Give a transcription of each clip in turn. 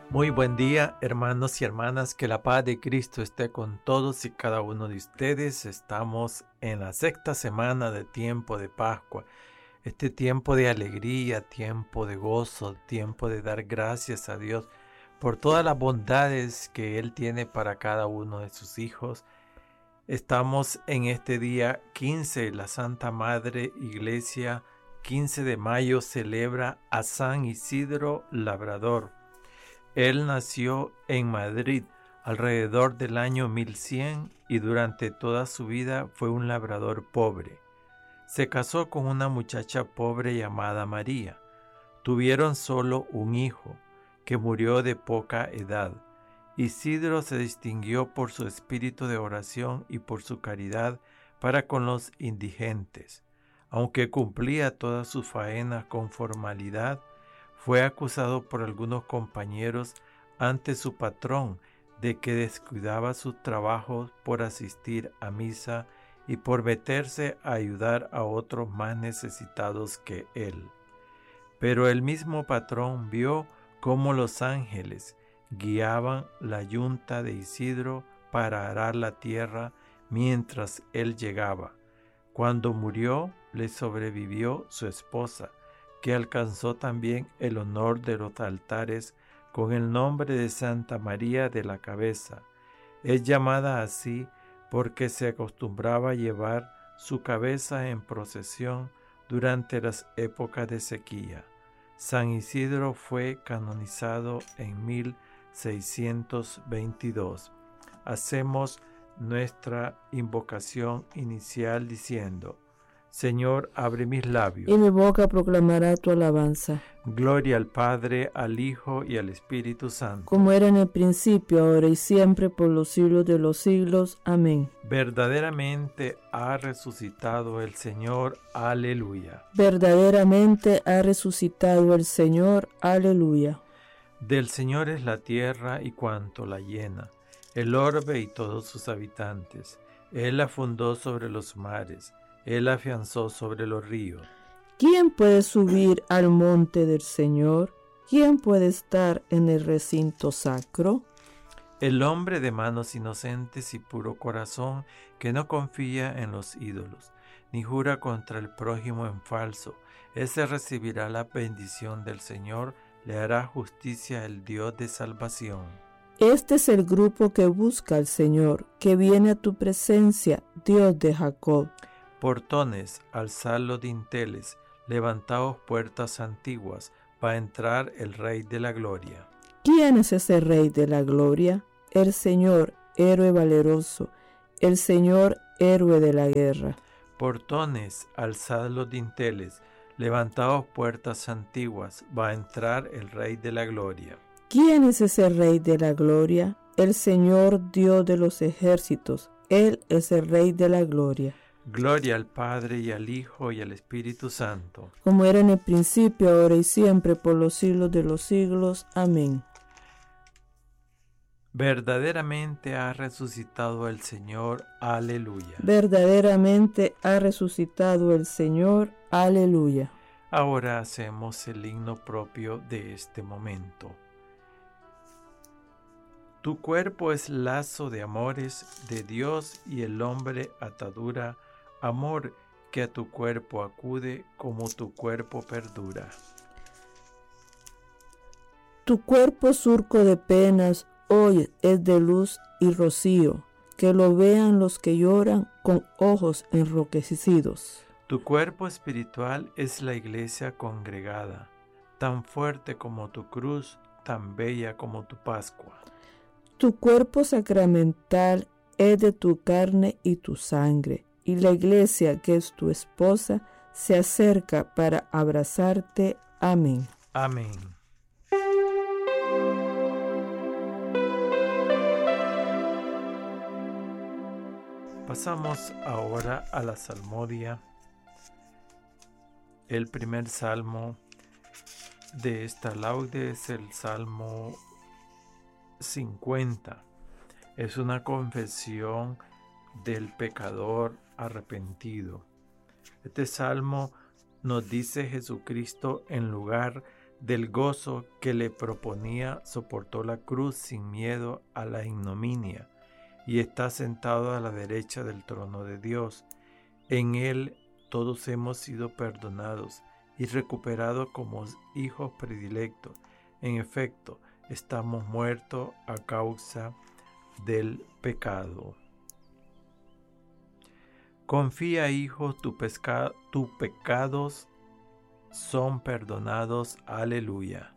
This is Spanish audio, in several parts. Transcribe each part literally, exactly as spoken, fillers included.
Muy buen día, hermanos y hermanas, que la paz de Cristo esté con todos y cada uno de ustedes. Estamos en la sexta semana de tiempo de Pascua, este tiempo de alegría, tiempo de gozo, tiempo de dar gracias a Dios por todas las bondades que Él tiene para cada uno de sus hijos. Estamos en este día quince, la Santa Madre Iglesia, quince de mayo, celebra a San Isidro Labrador. Él nació en Madrid alrededor del año mil cien y durante toda su vida fue un labrador pobre. Se casó con una muchacha pobre llamada María. Tuvieron solo un hijo, que murió de poca edad. Isidro se distinguió por su espíritu de oración y por su caridad para con los indigentes. Aunque cumplía todas sus faenas con formalidad, fue acusado por algunos compañeros ante su patrón de que descuidaba sus trabajos por asistir a misa y por meterse a ayudar a otros más necesitados que él. Pero el mismo patrón vio cómo los ángeles guiaban la yunta de Isidro para arar la tierra mientras él llegaba. Cuando murió, le sobrevivió su esposa, que alcanzó también el honor de los altares con el nombre de Santa María de la Cabeza. Es llamada así porque se acostumbraba a llevar su cabeza en procesión durante las épocas de sequía. San Isidro fue canonizado en mil seiscientos veintidós. Hacemos nuestra invocación inicial diciendo: Señor, abre mis labios, y mi boca proclamará tu alabanza. Gloria al Padre, al Hijo y al Espíritu Santo, como era en el principio, ahora y siempre, por los siglos de los siglos. Amén. Verdaderamente ha resucitado el Señor. Aleluya. Verdaderamente ha resucitado el Señor. Aleluya. Del Señor es la tierra y cuanto la llena, el orbe y todos sus habitantes. Él la fundó sobre los mares, Él la afianzó sobre los ríos. ¿Quién puede subir al monte del Señor? ¿Quién puede estar en el recinto sacro? El hombre de manos inocentes y puro corazón, que no confía en los ídolos, ni jura contra el prójimo en falso, ese recibirá la bendición del Señor, le hará justicia el Dios de salvación. Este es el grupo que busca al Señor, que viene a tu presencia, Dios de Jacob. Portones, alzad los dinteles, levantaos puertas antiguas, va a entrar el Rey de la Gloria. ¿Quién es ese Rey de la Gloria? El Señor, héroe valeroso, el Señor, héroe de la guerra. Portones, alzad los dinteles, levantaos puertas antiguas, va a entrar el Rey de la Gloria. ¿Quién es ese Rey de la Gloria? El Señor, Dios de los ejércitos, Él es el Rey de la Gloria. Gloria al Padre y al Hijo y al Espíritu Santo, como era en el principio, ahora y siempre, por los siglos de los siglos. Amén. Verdaderamente ha resucitado el Señor. Aleluya. Verdaderamente ha resucitado el Señor. Aleluya. Ahora hacemos el himno propio de este momento. Tu cuerpo es lazo de amores de Dios y el hombre atadura, amor que a tu cuerpo acude como tu cuerpo perdura. Tu cuerpo surco de penas hoy es de luz y rocío, que lo vean los que lloran con ojos enroquecidos. Tu cuerpo espiritual es la iglesia congregada, tan fuerte como tu cruz, tan bella como tu Pascua. Tu cuerpo sacramental es de tu carne y tu sangre, y la iglesia, que es tu esposa, se acerca para abrazarte. Amén. Amén. Pasamos ahora a la salmodia. El primer salmo de esta laude es el Salmo cincuenta. Es una confesión del pecador arrepentido. Este salmo nos dice Jesucristo en lugar del gozo que le proponía, soportó la cruz sin miedo a la ignominia, y está sentado a la derecha del trono de Dios. En él todos hemos sido perdonados y recuperados como hijos predilectos. En efecto, estamos muertos a causa del pecado. Confía, hijo, tus tu pecados son perdonados. Aleluya.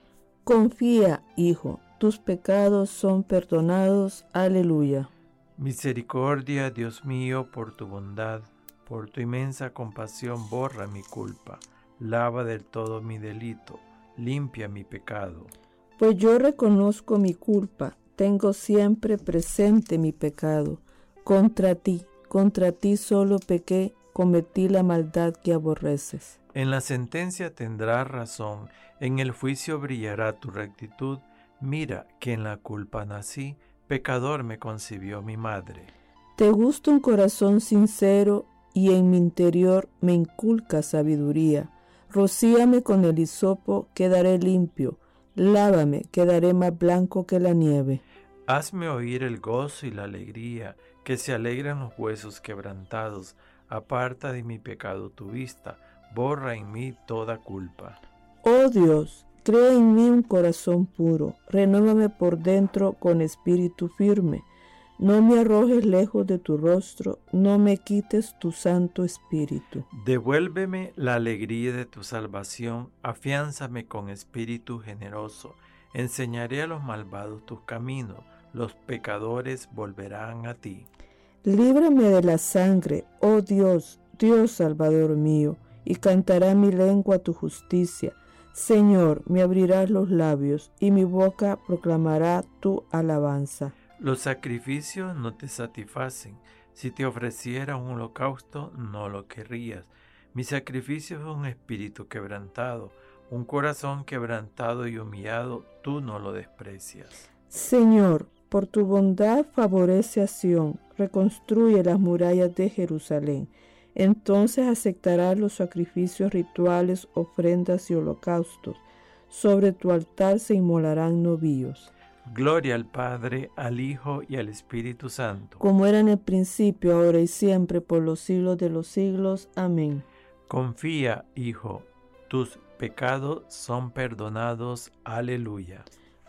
Confía, hijo, tus pecados son perdonados. Aleluya. Misericordia, Dios mío, por tu bondad, por tu inmensa compasión, borra mi culpa, lava del todo mi delito, limpia mi pecado. Pues yo reconozco mi culpa, tengo siempre presente mi pecado. Contra ti, contra ti solo pequé, cometí la maldad que aborreces. En la sentencia tendrás razón, en el juicio brillará tu rectitud. Mira que en la culpa nací, pecador me concibió mi madre. Te gusta un corazón sincero y en mi interior me inculca sabiduría. Rocíame con el hisopo, quedaré limpio. Lávame, quedaré más blanco que la nieve. Hazme oír el gozo y la alegría, que se alegran los huesos quebrantados. Aparta de mi pecado tu vista, borra en mí toda culpa. Oh Dios, crea en mí un corazón puro, renuévame por dentro con espíritu firme. No me arrojes lejos de tu rostro, no me quites tu santo espíritu. Devuélveme la alegría de tu salvación, afiánzame con espíritu generoso. Enseñaré a los malvados tus caminos, los pecadores volverán a ti. Líbrame de la sangre, oh Dios, Dios Salvador mío, y cantará mi lengua tu justicia. Señor, me abrirás los labios, y mi boca proclamará tu alabanza. Los sacrificios no te satisfacen. Si te ofreciera un holocausto, no lo querrías. Mi sacrificio es un espíritu quebrantado, un corazón quebrantado y humillado, tú no lo desprecias. Señor, por tu bondad favorece a Sión, reconstruye las murallas de Jerusalén. Entonces aceptarás los sacrificios rituales, ofrendas y holocaustos. Sobre tu altar se inmolarán novillos. Gloria al Padre, al Hijo y al Espíritu Santo. Como era en el principio, ahora y siempre, por los siglos de los siglos. Amén. Confía, hijo, tus pecados son perdonados. Aleluya.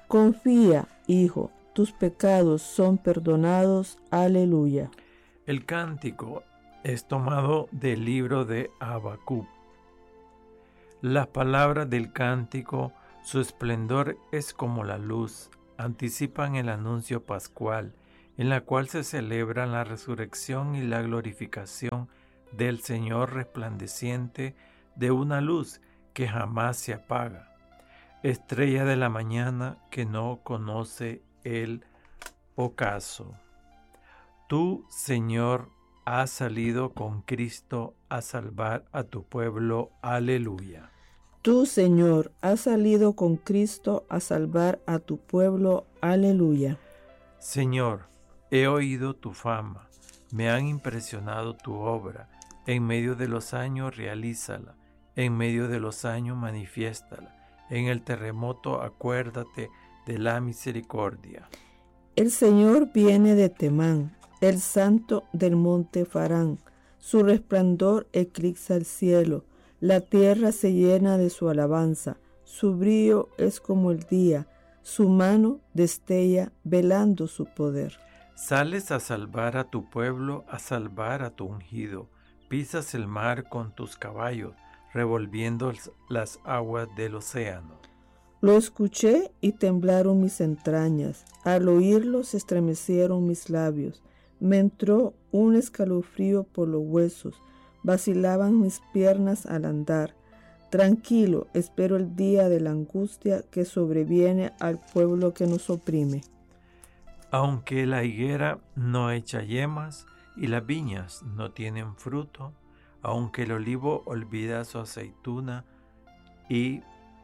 Confía, hijo, tus pecados son perdonados. Aleluya. El cántico es tomado del libro de Habacuc. Las palabras del cántico, su esplendor es como la luz, anticipan el anuncio pascual, en la cual se celebran la resurrección y la glorificación del Señor resplandeciente de una luz que jamás se apaga, estrella de la mañana que no conoce el ocaso. Tú, Señor, has salido con Cristo a salvar a tu pueblo. Aleluya. Tú, Señor, has salido con Cristo a salvar a tu pueblo. Aleluya. Señor, he oído tu fama, me han impresionado tu obra. En medio de los años realízala, en medio de los años manifiéstala. En el terremoto acuérdate de la misericordia. El Señor viene de Temán, el santo del monte Farán. Su resplandor eclipsa el cielo. La tierra se llena de su alabanza, su brillo es como el día, su mano destella velando su poder. Sales a salvar a tu pueblo, a salvar a tu ungido. Pisas el mar con tus caballos, revolviendo las aguas del océano. Lo escuché y temblaron mis entrañas, al oírlo se estremecieron mis labios. Me entró un escalofrío por los huesos. Vacilaban mis piernas al andar. Tranquilo, espero el día de la angustia que sobreviene al pueblo que nos oprime. Aunque la higuera no echa yemas y las viñas no tienen fruto, aunque el olivo olvida su aceituna y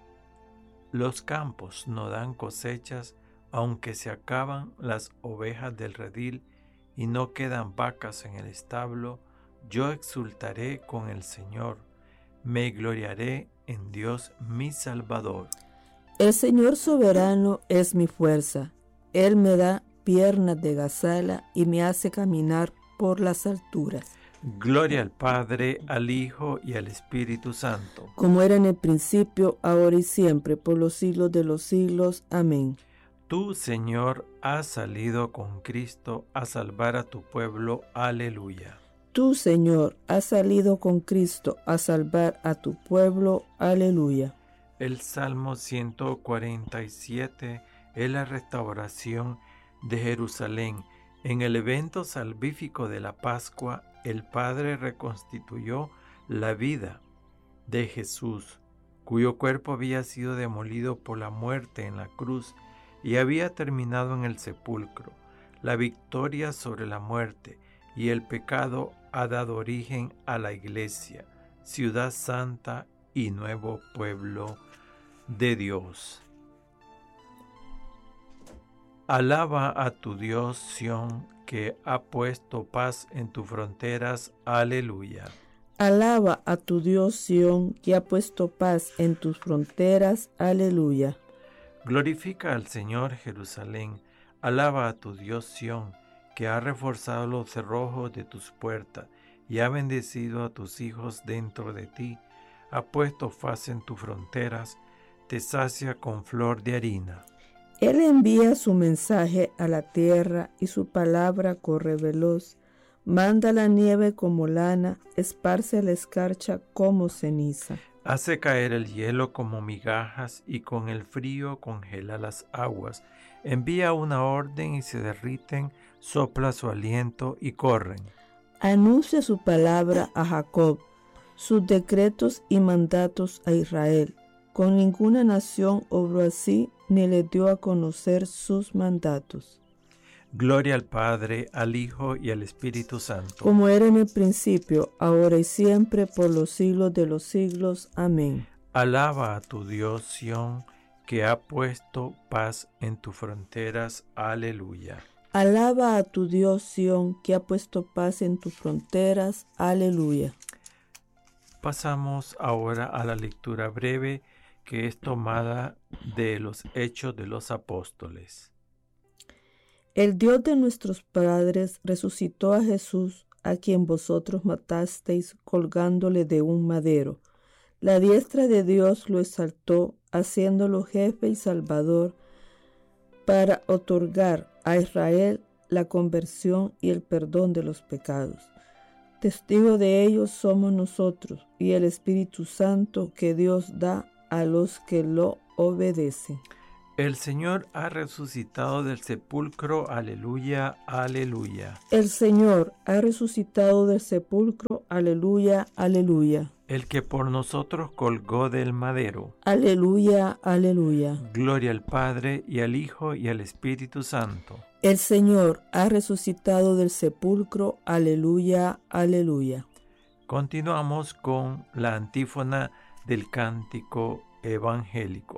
los campos no dan cosechas, aunque se acaban las ovejas del redil y no quedan vacas en el establo, yo exultaré con el Señor. me gloriaré en Dios mi Salvador. El Señor soberano es mi fuerza. Él me da piernas de gazela y me hace caminar por las alturas. Gloria al Padre, al Hijo y al Espíritu Santo. Como era en el principio, ahora y siempre, por los siglos de los siglos. Amén. Tú, Señor, has salido con Cristo a salvar a tu pueblo. Aleluya. Tú, Señor, has salido con Cristo a salvar a tu pueblo. Aleluya. El Salmo ciento cuarenta y siete es la restauración de Jerusalén. En el evento salvífico de la Pascua, el Padre reconstituyó la vida de Jesús, cuyo cuerpo había sido demolido por la muerte en la cruz y había terminado en el sepulcro. La victoria sobre la muerte y el pecado ha dado origen a la Iglesia, ciudad santa y nuevo pueblo de Dios. Alaba a tu Dios, Sión, que ha puesto paz en tus fronteras. Aleluya. Alaba a tu Dios, Sión, que ha puesto paz en tus fronteras. Aleluya. Glorifica al Señor, Jerusalén. Alaba a tu Dios, Sión, que ha reforzado los cerrojos de tus puertas y ha bendecido a tus hijos dentro de ti. Ha puesto paz en tus fronteras, te sacia con flor de harina. Él envía su mensaje a la tierra y su palabra corre veloz. Manda la nieve como lana, esparce la escarcha como ceniza. Hace caer el hielo como migajas y con el frío congela las aguas. Envía una orden y se derriten, sopla su aliento y corren. Anuncia su palabra a Jacob, sus decretos y mandatos a Israel. Con ninguna nación obró así, ni le dio a conocer sus mandatos. Gloria al Padre, al Hijo y al Espíritu Santo. Como era en el principio, ahora y siempre, por los siglos de los siglos. Amén. Alaba a tu Dios, Sión, que ha puesto paz en tus fronteras. Aleluya. Alaba a tu Dios, Sión, que ha puesto paz en tus fronteras. Aleluya. Pasamos ahora a la lectura breve que es tomada de los Hechos de los Apóstoles. El Dios de nuestros padres resucitó a Jesús, a quien vosotros matasteis colgándole de un madero. La diestra de Dios lo exaltó, haciéndolo jefe y salvador, para otorgar a Israel la conversión y el perdón de los pecados. Testigo de ellos somos nosotros y el Espíritu Santo que Dios da a los que lo obedecen. El Señor ha resucitado del sepulcro. Aleluya, aleluya. El Señor ha resucitado del sepulcro. Aleluya, aleluya. El que por nosotros colgó del madero. Aleluya, aleluya. Gloria al Padre y al Hijo y al Espíritu Santo. El Señor ha resucitado del sepulcro. Aleluya, aleluya. Continuamos con la antífona del cántico evangélico.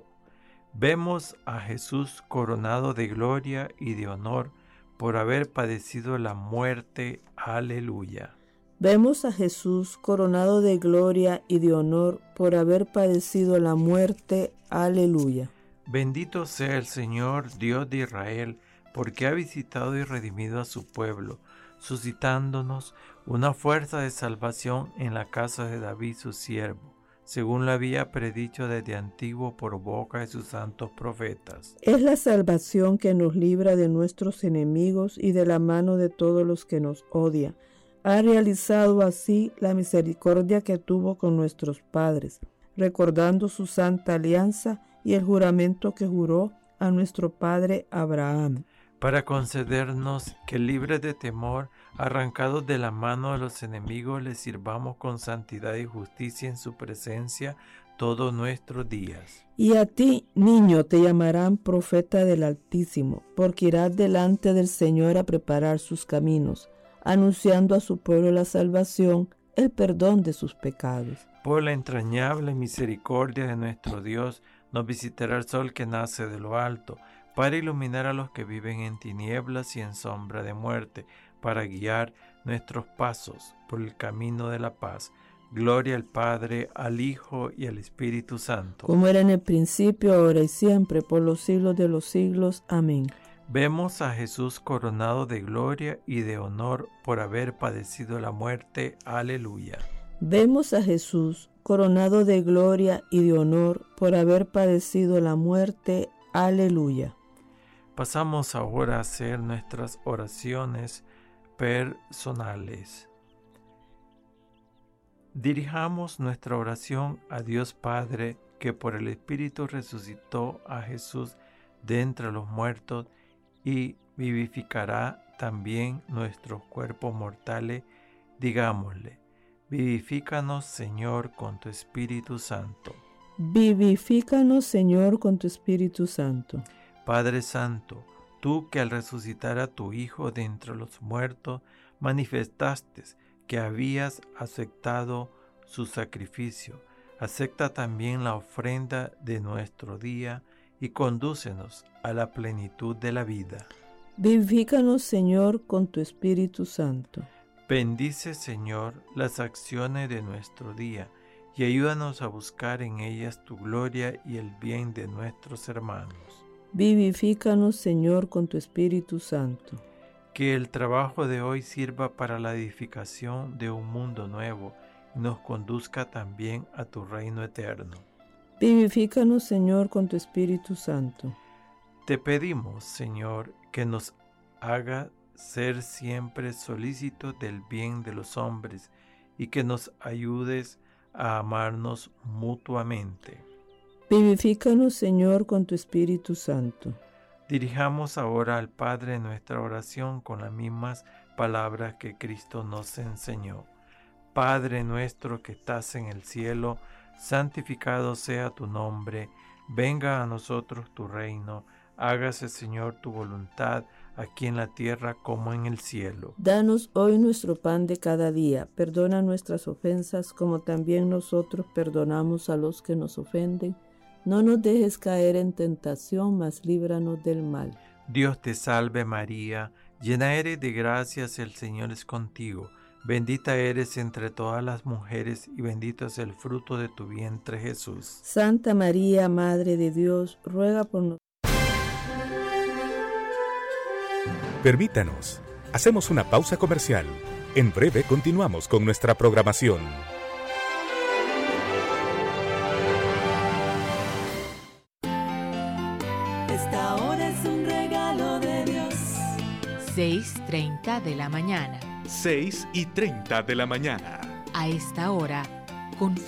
Vemos a Jesús coronado de gloria y de honor por haber padecido la muerte. Aleluya. Vemos a Jesús coronado de gloria y de honor por haber padecido la muerte. Aleluya. Bendito sea el Señor, Dios de Israel, porque ha visitado y redimido a su pueblo, suscitándonos una fuerza de salvación en la casa de David su siervo, según lo había predicho desde antiguo por boca de sus santos profetas. Es la salvación que nos libra de nuestros enemigos y de la mano de todos los que nos odian. Ha realizado así la misericordia que tuvo con nuestros padres, recordando su santa alianza y el juramento que juró a nuestro padre Abraham, para concedernos que, libres de temor, arrancados de la mano de los enemigos, les sirvamos con santidad y justicia en su presencia todos nuestros días. Y a ti, niño, te llamarán profeta del Altísimo, porque irás delante del Señor a preparar sus caminos, anunciando a su pueblo la salvación, el perdón de sus pecados. Por la entrañable misericordia de nuestro Dios, nos visitará el sol que nace de lo alto, para iluminar a los que viven en tinieblas y en sombra de muerte, para guiar nuestros pasos por el camino de la paz. Gloria al Padre, al Hijo y al Espíritu Santo. Como era en el principio, ahora y siempre, por los siglos de los siglos. Amén. Vemos a Jesús coronado de gloria y de honor por haber padecido la muerte. Aleluya. Vemos a Jesús coronado de gloria y de honor por haber padecido la muerte. Aleluya. Pasamos ahora a hacer nuestras oraciones personales. Dirijamos nuestra oración a Dios Padre, que por el Espíritu resucitó a Jesús de entre los muertos y vivificará también nuestros cuerpos mortales. Digámosle: vivifícanos, Señor, con tu Espíritu Santo. Vivifícanos, Señor, con tu Espíritu Santo. Padre Santo, tú que al resucitar a tu Hijo de entre los muertos, manifestaste que habías aceptado su sacrificio, acepta también la ofrenda de nuestro día y condúcenos a la plenitud de la vida. Vivifícanos, Señor, con tu Espíritu Santo. Bendice, Señor, las acciones de nuestro día y ayúdanos a buscar en ellas tu gloria y el bien de nuestros hermanos. Vivifícanos, Señor, con tu Espíritu Santo. Que el trabajo de hoy sirva para la edificación de un mundo nuevo y nos conduzca también a tu reino eterno. Vivifícanos, Señor, con tu Espíritu Santo. Te pedimos, Señor, que nos haga ser siempre solícitos del bien de los hombres y que nos ayudes a amarnos mutuamente. Vivifícanos, Señor, con tu Espíritu Santo. Dirijamos ahora al Padre nuestra oración con las mismas palabras que Cristo nos enseñó. Padre nuestro que estás en el cielo, santificado sea tu nombre, venga a nosotros tu reino, hágase, Señor, tu voluntad, aquí en la tierra como en el cielo. Danos hoy nuestro pan de cada día, perdona nuestras ofensas como también nosotros perdonamos a los que nos ofenden. No nos dejes caer en tentación, mas líbranos del mal. Dios te salve María, llena eres de gracias, el Señor es contigo. Bendita eres entre todas las mujeres y bendito es el fruto de tu vientre Jesús. Santa María, Madre de Dios, ruega por nosotros. Permítanos, hacemos una pausa comercial. En breve continuamos con nuestra programación. Esta hora es un regalo de Dios. seis y treinta de la mañana. seis y treinta de la mañana. A esta hora, con